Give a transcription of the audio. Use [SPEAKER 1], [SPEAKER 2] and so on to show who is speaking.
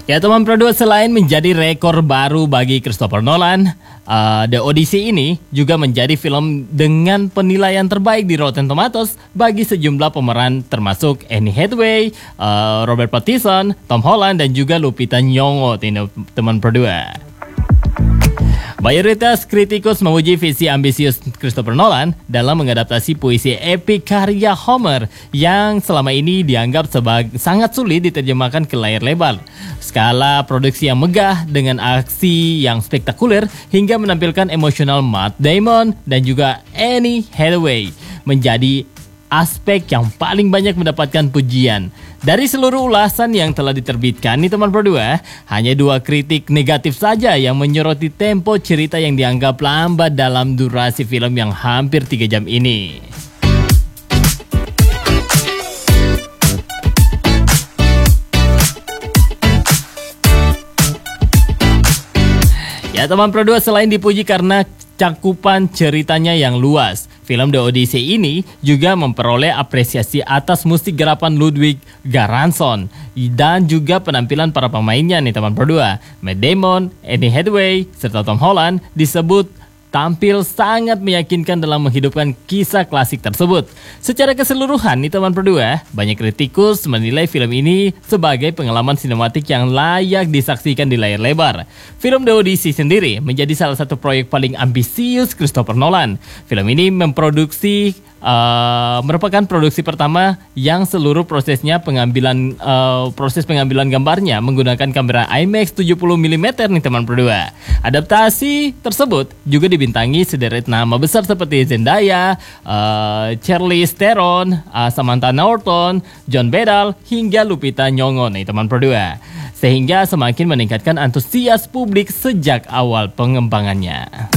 [SPEAKER 1] Ya teman Pro 2, selain menjadi rekor baru bagi Christopher Nolan, The Odyssey ini juga menjadi film dengan penilaian terbaik di Rotten Tomatoes bagi sejumlah pemeran termasuk Anne Hathaway, Robert Pattinson, Tom Holland, dan juga Lupita Nyong'o, teman Pro 2. Mayoritas kritikus memuji visi ambisius Christopher Nolan dalam mengadaptasi puisi epik karya Homer yang selama ini dianggap sangat sulit diterjemahkan ke layar lebar. Skala produksi yang megah dengan aksi yang spektakuler hingga menampilkan emosional Matt Damon dan juga Anne Hathaway menjadi aspek yang paling banyak mendapatkan pujian. Dari seluruh ulasan yang telah diterbitkan nih teman Pro 2, hanya 2 kritik negatif saja yang menyoroti tempo cerita yang dianggap lambat dalam durasi film yang hampir 3 jam ini. Ya teman Pro 2, selain dipuji karena cakupan ceritanya yang luas, film The Odyssey ini juga memperoleh apresiasi atas musik garapan Ludwig Göransson dan juga penampilan para pemainnya nih teman Pro 2. Matt Damon, Anne Hathaway, serta Tom Holland disebut tampil sangat meyakinkan dalam menghidupkan kisah klasik tersebut. Secara keseluruhan nih teman Pro 2, banyak kritikus menilai film ini sebagai pengalaman sinematik yang layak disaksikan di layar lebar. Film The Odyssey sendiri menjadi salah satu proyek paling ambisius Christopher Nolan. Film ini merupakan produksi pertama yang seluruh proses pengambilan gambarnya menggunakan kamera IMAX 70mm nih teman Pro 2. Adaptasi tersebut juga dibintangi sederet nama besar seperti Zendaya, Charlize Theron, Samantha Norton, John Bedal, hingga Lupita Nyong'o nih teman Pro 2. Sehingga semakin meningkatkan antusias publik sejak awal pengembangannya.